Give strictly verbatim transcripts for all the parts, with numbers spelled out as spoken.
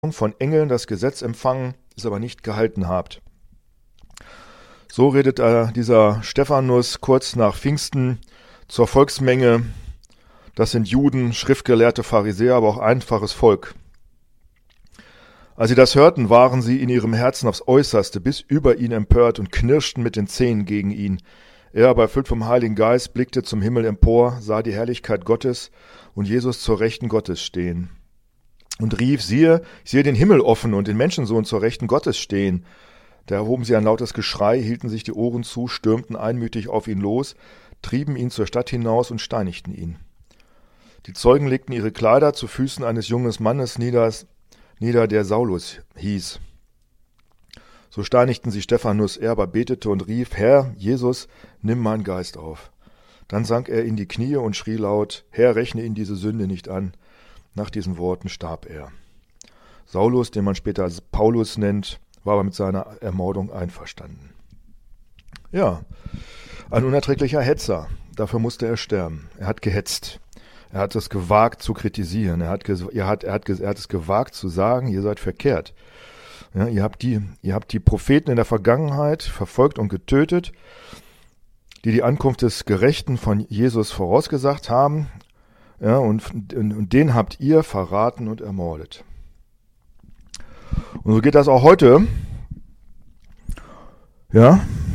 von Engeln das Gesetz empfangen, es aber nicht gehalten habt. So redet äh, dieser Stephanus kurz nach Pfingsten zur Volksmenge. Das sind Juden, schriftgelehrte Pharisäer, aber auch einfaches Volk. Als sie das hörten, waren sie in ihrem Herzen aufs Äußerste bis über ihn empört und knirschten mit den Zähnen gegen ihn. Er, aber erfüllt vom Heiligen Geist, blickte zum Himmel empor, sah die Herrlichkeit Gottes und Jesus zur Rechten Gottes stehen. Und rief, siehe, ich sehe den Himmel offen und den Menschensohn zur Rechten Gottes stehen. Da erhoben sie ein lautes Geschrei, hielten sich die Ohren zu, stürmten einmütig auf ihn los, trieben ihn zur Stadt hinaus und steinigten ihn. Die Zeugen legten ihre Kleider zu Füßen eines jungen Mannes nieder, nieder, der Saulus hieß. So steinigten sie Stephanus, er aber betete und rief, Herr, Jesus, nimm meinen Geist auf. Dann sank er in die Knie und schrie laut, Herr, rechne ihn diese Sünde nicht an. Nach diesen Worten starb er. Saulus, den man später als Paulus nennt, war aber mit seiner Ermordung einverstanden. Ja, ein unerträglicher Hetzer. Dafür musste er sterben. Er hat gehetzt. Er hat es gewagt zu kritisieren. Er hat, er hat, er hat, er hat es gewagt zu sagen, ihr seid verkehrt. Ja, ihr habt die, ihr habt die Propheten in der Vergangenheit verfolgt und getötet, die die Ankunft des Gerechten von Jesus vorausgesagt haben. Ja, und, und, und den habt ihr verraten und ermordet. Und so geht das auch heute. Ja.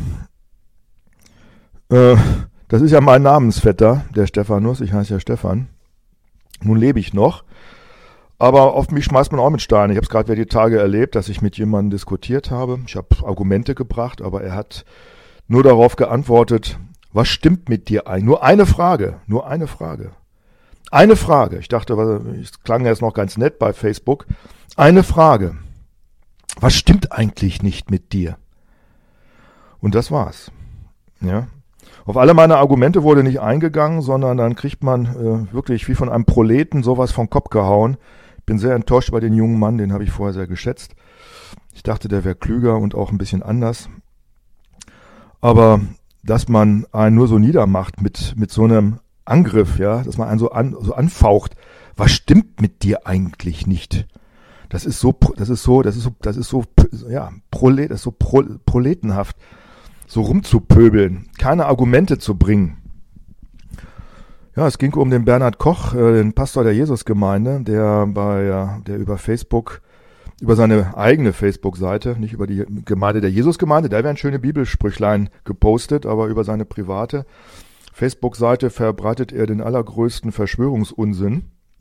Äh, das ist ja mein Namensvetter, der Stephanus. Ich heiße ja Stephan. Nun lebe ich noch. Aber auf mich schmeißt man auch mit Steinen. Ich habe es gerade wieder die Tage erlebt, dass ich mit jemandem diskutiert habe. Ich habe Argumente gebracht, aber er hat nur darauf geantwortet, was stimmt mit dir ein? Nur eine Frage, nur eine Frage. Eine Frage. Ich dachte, es klang jetzt noch ganz nett bei Facebook. Eine Frage. Was stimmt eigentlich nicht mit dir? Und das war's. Ja. Auf alle meine Argumente wurde nicht eingegangen, sondern dann kriegt man äh, wirklich wie von einem Proleten sowas vom Kopf gehauen. Ich bin sehr enttäuscht bei den jungen Mann, den habe ich vorher sehr geschätzt. Ich dachte, der wäre klüger und auch ein bisschen anders. Aber dass man einen nur so niedermacht mit, mit so einem Angriff, ja, dass man einen so, an, so anfaucht, was stimmt mit dir eigentlich nicht? Das ist so, das ist so, das ist so, das ist so, ja, Prolet, das ist so Pro, proletenhaft, so rumzupöbeln, keine Argumente zu bringen. Ja, es ging um den Bernhard Koch, äh, den Pastor der Jesusgemeinde, der bei, der über Facebook, über seine eigene Facebook-Seite, nicht über die Gemeinde der Jesusgemeinde, da werden schöne Bibelsprüchlein gepostet, aber über seine private Facebook-Seite verbreitet er den allergrößten Verschwörungsunsinn.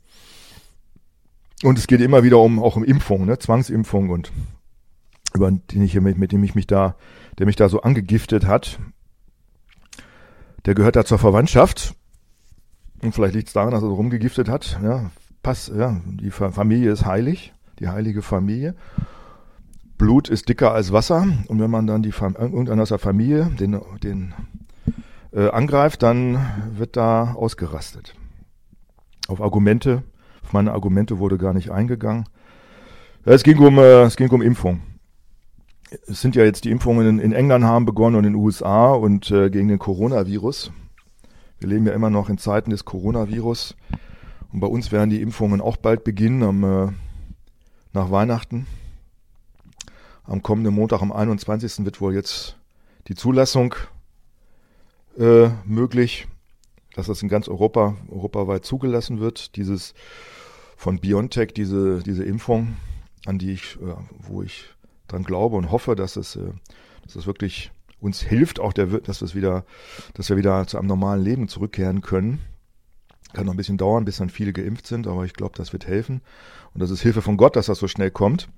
Und es geht immer wieder um, auch um Impfung, ne, Zwangsimpfung und über den ich, mit, mit dem ich mich da, der mich da so angegiftet hat. Der gehört da zur Verwandtschaft. Und vielleicht liegt es daran, dass er so rumgegiftet hat. Ja, pass, ja, die Familie ist heilig, die heilige Familie. Blut ist dicker als Wasser. Und wenn man dann die irgendeiner aus der Familie, den, den Äh, angreift, dann wird da ausgerastet. Auf Argumente, auf meine Argumente wurde gar nicht eingegangen. Ja, es ging um, äh, es ging um Impfung. Es sind ja jetzt die Impfungen in, in England haben begonnen und in den U S A und äh, gegen den Coronavirus. Wir leben ja immer noch in Zeiten des Coronavirus und bei uns werden die Impfungen auch bald beginnen, am, äh, nach Weihnachten. Am kommenden Montag, am einundzwanzigsten wird wohl jetzt die Zulassung Äh, möglich, dass das in ganz Europa, europaweit zugelassen wird, dieses von BioNTech, diese, diese Impfung, an die ich, äh, wo ich dran glaube und hoffe, dass es, äh, dass es wirklich uns hilft, auch der, dass wir wieder, dass wir wieder zu einem normalen Leben zurückkehren können. Kann noch ein bisschen dauern, bis dann viele geimpft sind, aber ich glaube, das wird helfen. Und das ist Hilfe von Gott, dass das so schnell kommt.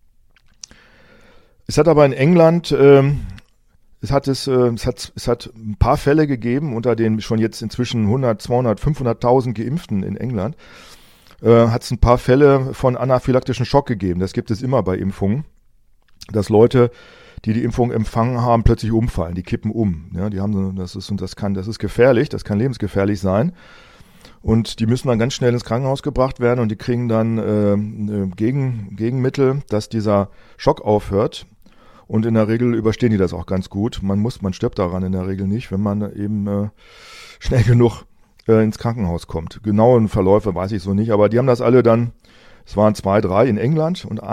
Es hat aber in England, ähm, Es hat, es, äh, es, hat, es hat ein paar Fälle gegeben unter den schon jetzt inzwischen hundert, zweihundert, fünfhunderttausend Geimpften in England. Äh, hat es ein paar Fälle von anaphylaktischen Schock gegeben. Das gibt es immer bei Impfungen, dass Leute, die die Impfung empfangen haben, plötzlich umfallen. Die kippen um. Ja, die haben, das ist und das kann, das ist gefährlich. Das kann lebensgefährlich sein. Und die müssen dann ganz schnell ins Krankenhaus gebracht werden und die kriegen dann äh, Gegen, Gegenmittel, dass dieser Schock aufhört. Und in der Regel überstehen die das auch ganz gut. Man muss, man stirbt daran in der Regel nicht, wenn man eben äh, schnell genug äh, ins Krankenhaus kommt. Genauen Verläufe weiß ich so nicht, aber die haben das alle dann Es waren zwei, drei in England und